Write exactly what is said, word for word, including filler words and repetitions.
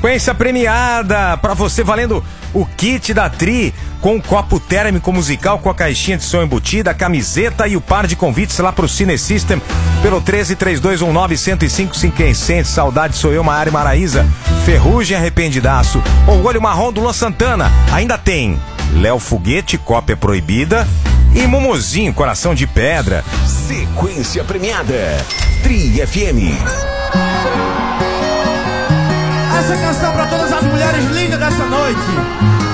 Sequência premiada pra você, valendo o kit da Tri com o copo térmico musical com a caixinha de som embutida, a camiseta e o par de convites lá pro Cine System pelo treze, três dois um nove, um zero cinco cinco. Quem sente saudade sou eu, Maiara e Maraísa. Ferrugem Arrependidaço, Orgulho Marrom do Luan Santana. Ainda tem Léo Foguete, Cópia Proibida e Mumuzinho, Coração de Pedra. Sequência premiada Tri F M. Essa canção pra todas as mulheres lindas dessa noite.